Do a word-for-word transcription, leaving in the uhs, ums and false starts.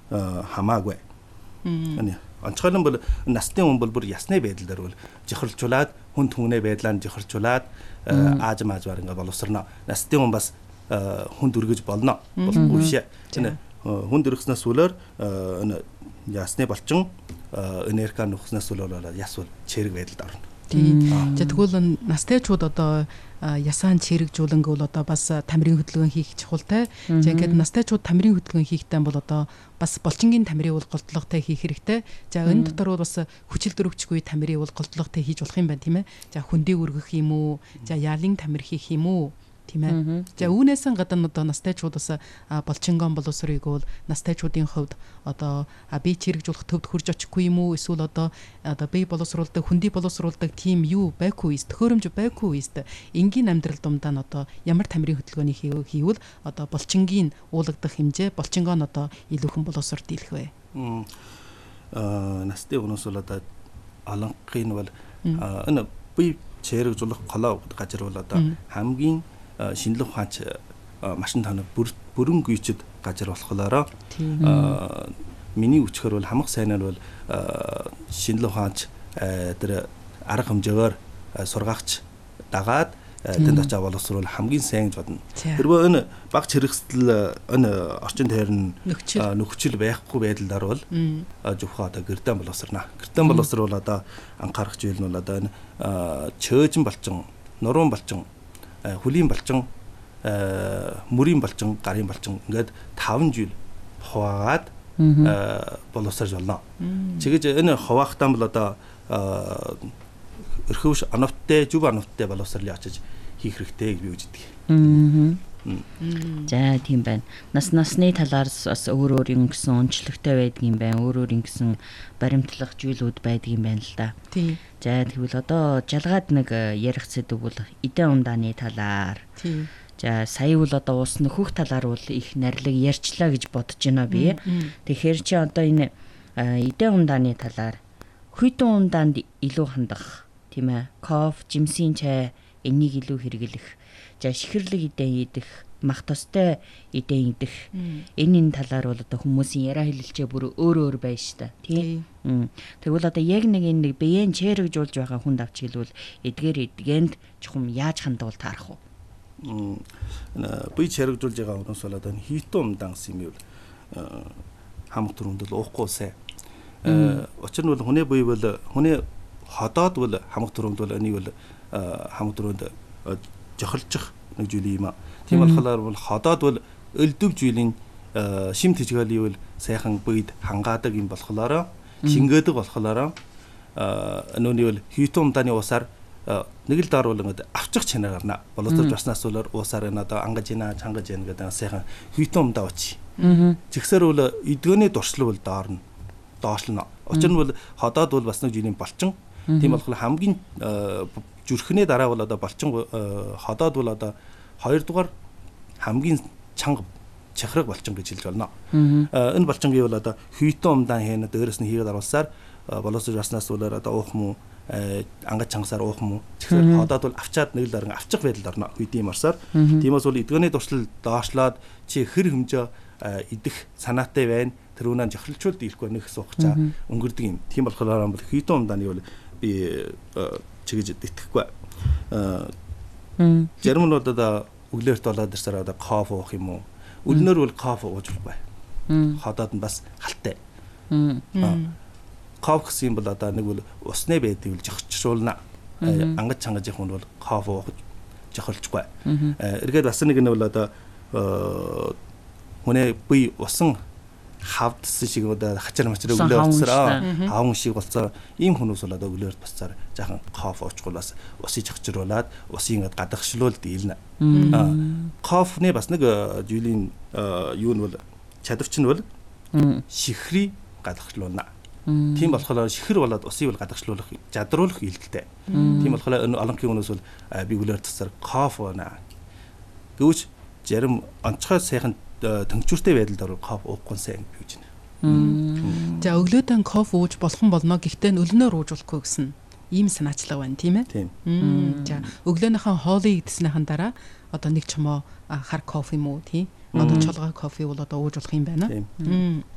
хамаагүй. Ани онцгойлон бол насны хүн бол бүр ясны байдал дээр бол жохирчулаад хүн түнээ байдлаа жохирчулаад ааж маажвар ингээ боловсрно. Насны хүн бас хүн дүргэж болно. Болохгүй шээ. Хүн дүргснээс үлээр ясны болчин энерги нөхснээс үлээр яс бол чэрэг байдалд орно. Тийм. За тэгвэл настайчууд одоо ясаан чирэгжүүлэнг бол одоо бас тамирын хөдөлгөөн хийх чухалтай. За ингээд настайчууд тамирын хөдөлгөөн хийхдээ бол одоо бас болчингийн тамирын уул голдлоготой хийх хэрэгтэй. За энэ дотор бол бас хүчил дөрөвчгүй тамирын уул голдлоготой хийж болох юм байна тийм ээ. За хөндий өргөх юм уу? За яалын тамир хийх юм уу? Тийм ээ. За үүнээс гадна одоо настайчууд бас болчингон боловсрыг бол настайчуудын хувьд одоо бие чирэгжүүлэх төвд хурж очихгүй юм уу? Эсвэл одоо одоо бие боловсруулдаг, хүндий боловсруулдаг тийм юу байхгүй ийс, төхөөрөмж байхгүй ийс. Энгийн амьдрал дундаа нь одоо ямар тамирын хөдөлгөөний хийвэл одоо болчингийн уулагдах хэмжээ, болчингон одоо илүүхэн боловсрол дийлэх вэ? Аа насны хүмүүс бол одоо аланхын бол энэ бие чирэгжүүлэх голоо газар бол одоо хамгийн шинэлэг ухаанч машин тоног бүрэн гүйчэд газар болохоор миний үчгээр бол хамаг сайнаар бол шинэлэг ухаанч тэр арга хэмжээгээр сургаагч дагаад тэнд очиж боловсруул хамгийн сайн гэж бодно. Тэрвээ энэ багц хэрэгсэл энэ орчин тойрон нөхцөл байхгүй байдлаар бол зөвхөн одоо гэрдэн боловсрна. Гэрдэн боловсруул одоо анхаарах зүйл нь бол одоо энэ чөөжин болчин, нуруун болчин, хүлийн болчин, мөрийн болчин, гарын болчин ингээд таван жил хуваагаад боловсрож болно. Чигэж энэ хуваахтаа бол одоо өрхөвш оновттой, зүв оновттой боловсролыг очиж хийх хэрэгтэй гэж би үздэг. За тийм байна. Нас насны талаас бас өөр өөр юм гэсэн онцлогтой байдгийн байна. Өөр өөр юм гэсэн баримтлах зүйлүүд байдгийн байна л да. Тийм. За тэгвэл одоо жалгаад нэг ярих сэдв бол эдэн ундааны талаар. Тийм. За сая бол одоо уус нөхөх талаар бол их нарилаг ярьчлаа гэж бодож байна би. Тэгэхээр чи одоо энэ эдэн ундааны талаар хүйтэн ундаанд илүү хандах тийм ээ. Кофе, жимсийн чай энийг илүү хэрэглэх. За шихэрлэг эдэн идэх, мах тостой эдэн идэх. Энэ энэ талаар бол одоо хүмүүсийн яриа хэлэлцээ бүр өөр өөр байна шүү дээ. Тийм. Тэгвэл одоо яг нэг энэ биеийн чирэгжүүлж байгаа хүнд авч хэлвэл эдгээр эдгэнд чухам яаж хандвал таарах вэ? Бие чирэгжүүлж байгаа хүмүүс бол одоо хитэн умдан гэсэн юм бол хамаг төрөнд л уухгүй сайн. Учир нь бол хүний бие бол хүний ходоод бол хамаг төрөнд бол энийг бол хамаг төрөнд жохилчих нэг зүйл юм аа. Тийм болохоор бол ходоод бол өлдөв зүйлийн шим тэжгээлийн бол сайхан бийд хангаадаг юм болохоор шингээдэг болохоор нөөний бол хитэн умдааны усаар нэг л доор бол ингээд авчих чанар гарна. Боловсрож баснаас бол уусаар энэ одоо ангаж ийна, чангаж ийна гэдэг сайхан хитэн умдаа очи. Зэгсээр бол эдгөөний дуршлаг бол доорно. Доошлно. Учир нь бол ходоод бол бас нэг жилийн болчин. Тийм болохоор хамгийн зүрхний дараа бол одоо болчин ходоод бол одоо хоёрдугаар хамгийн чанга чахраг болчин гэж хэлж байна. Энэ болчингийн бол одоо хитэн умдаан хийн дээрээс нь хийгээд аруулсаар боловсрож баснаас бол одоо уух муу ангаж чангасаар уух муу. Тэгэхээр ходоод бол авчаад нэг л даран авчих байдалд орно. Хүйдийн марсаар. Тиймээс бол эдгөөний дуршлал доошлоод чи хэр хэмжээ идэх санаатай байна. Тэрүүнээ жохилчулд ирэхгүй нэг суухчаа өнгөрдөг юм. Тийм болохоор бол хитэн умдааны бол би чигэж итгэхгүй. Зарим нь одоо өглөөрт болоод ирсээр одоо кофе уух юм уу? Өлнөр бол кофе ууж болохгүй. Ходоод нь бас халтай. Кофе гэсэн бол одоо нэг бол усны байдгийг л жохичруулна. Ангаж чангаж их хүн бол кофе уух жохилчгүй. Эргээд бас нэг нь бол одоо хүний бие усан хавдсан шиг одоо хачир мачир өглөө болцсоор аавн шиг болцоо ийм хүмүүс бол одоо өглөөрт босцоор жаахан кофе уучгүй бас усыг жохичруулад усыг ингээд гадагшлуул дийлнэ. Кофений бас нэг зүйлийн юу нь бол чадварч нь бол шихрий гадагшлуулна. Тийм болохоор шихэр болоод усыг бол гадагшлуулах, жадруулах илтэлтэй. Тийм болохоор энэ олонхын хүмүүс бол би өглөөр тасаар кофе наа. Гэвч зарим онцгой сайхан тэнцвэртэй байдалд орох кофе уухгүй сайн гэж байна. За өглөөдөө кофе ууж болох нь болно. Гэхдээ өлнөөр ууж болохгүй гэсэн ийм санаачлага байна, тийм ээ? Тийм. За өглөөнийхөө хоолыг идэснийхэн дараа одоо нэг чамоо хар кофе юм уу, тийм? Одоо чолгой кофе бол одоо ууж болох юм байна. Тийм.